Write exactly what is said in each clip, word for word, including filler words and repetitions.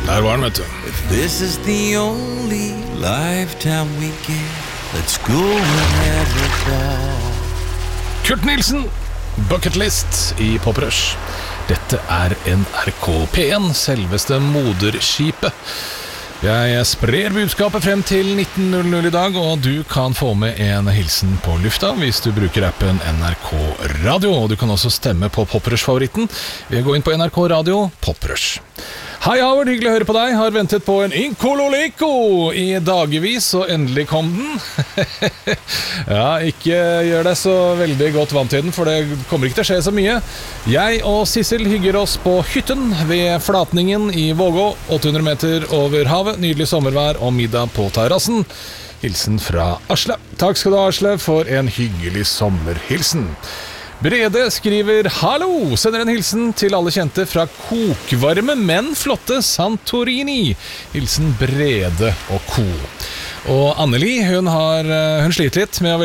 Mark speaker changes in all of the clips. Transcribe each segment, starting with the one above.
Speaker 1: Der var den, vet du.
Speaker 2: If this is the only lifetime we get, let's go and have a ball.
Speaker 1: Kurt Nilsen, Bucket List i Pop Rush. Dette er N R K P en, selveste moderskipet. Jeg sprer budskapet frem til nitten null null i dag, og du kan få med en hilsen på lufta hvis du bruker appen N R K Radio. Og du kan også stemme på Pop Rush-favoritten ved å gå inn på N R K Radio Pop Rush. Hei Howard, hyggelig å høre på deg. Har ventet på en Inkololeko i dagevis, og endelig kom den. Ja, ikke gjør deg så veldig godt vant til den, for det kommer ikke til å skje så mye. Jeg og Sissel hygger oss på hytten ved Flatningen i Vågå, åtte hundre meter over havet, nydelig sommervær og middag på terrassen. Hilsen fra Asle. Takk skal du ha, Asle, for en hyggelig sommerhilsen. Brede skriver hallo, sender en hilsen til alle kjente fra kokvarme, men flotte Santorini. Hilsen Brede og Co. Og Anneli, hun, har, hun sliter litt med å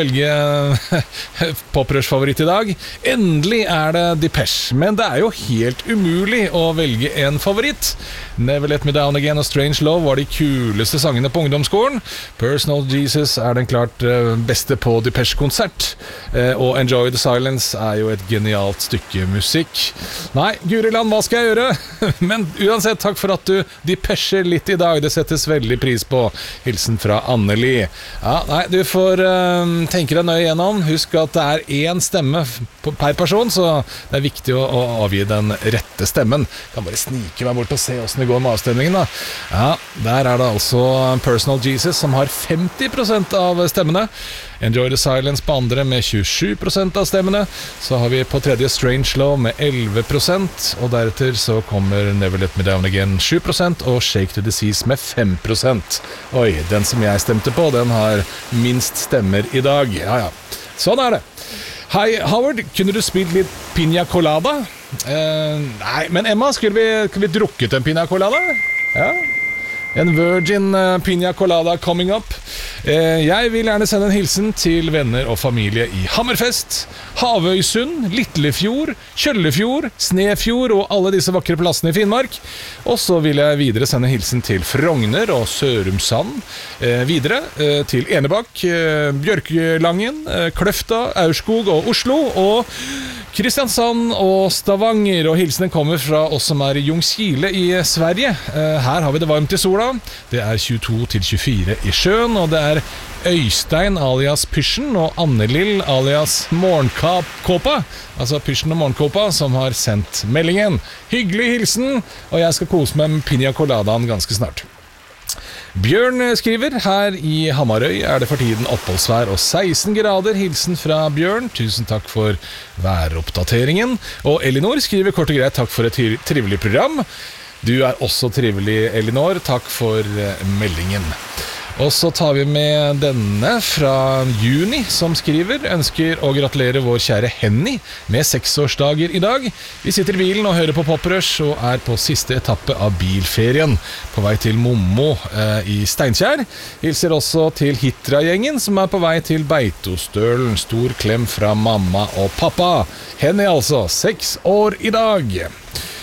Speaker 1: velge Pop Rush-favoritt i dag. Endelig er det Depeche, men det er jo helt umulig å velge en favoritt. Never Let Me Down Again og Strange Love var de kuleste sangene på ungdomsskolen. Personal Jesus er den klart beste på Depeche-konsert. Og Enjoy the Silence er jo et genialt stykke musikk. Nei, Guriland, hva skal jeg gjøre? Men uansett, takk for at du Depecher litt i dag. Det settes veldig pris på. Hilsen fra Anneli. Ja, nei, du får uh, tenke deg nøye gjennom. Husk at det er én stemme per person, så det er viktig å, å avgi den rette stemmen. Jeg kan bare snike meg bort og se hvordan det går med avstemningen da. Ja, der er det altså Personal Jesus som har femti prosent av stemmene. Enjoy the Silence på andre med tjuesju prosent av stemmene. Så har vi på tredje Strange Love med elleve prosent, og deretter så kommer Never Let Me Down Again sju prosent, og Shake to Disease med fem prosent. Oi, den som jeg stemte på, den har minst stemmer i dag. Ja, ja. Sånn er det. Hei, Howard, kunne du spilt litt Pina Colada? Eh, nei, men Emma, skulle vi, skulle vi drukket en Pina Colada? Ja. En Virgin uh, Pina Colada coming up. Eh, jeg vil gjerne sende en hilsen til venner og familie i Hammerfest, Havøysund, Litlefjord, Kjøllefjord, Snefjord og alle disse vakre plassene i Finnmark. Og så vil jeg videre sende hilsen til Frogner og Sørumsand. Eh, videre eh, til Enebakk, eh, Bjørkelangen, eh, Kløfta, Aurskog og Oslo, og Kristiansand og Stavanger, og hilsenen kommer fra oss som er i Ljungskile i Sverige. Her har vi det varmt i sola. Det er tjueto til tjuefire i sjøen, og det er Øystein alias Pysjen og Annelill alias Morgenkåpa, altså Pysjen og Morgenkåpa, som har sendt meldingen. Hyggelig hilsen, og jeg skal kose meg med Pina Coladaen ganske snart. Bjørn skriver, her i Hamarøy er det for tiden oppholdsvær og seksten grader. Hilsen fra Bjørn, tusen takk for væroppdateringen. Og Elinor skriver kort og greit, takk for et trivelig program. Du er også trivelig, Elinor, takk for meldingen. Og så tar vi med denne fra Juni, som skriver, ønsker å gratulere vår kjære Henny med seksårsdager i dag. Vi sitter i bilen og hører på Pop Rush og er på siste etappe av bilferien, på vei til Mommo eh, i Steinkjer. Hilser også til Hitra-gjengen, som er på vei til Beitostølen. Stor klem fra mamma og pappa. Henny altså, seks år i dag.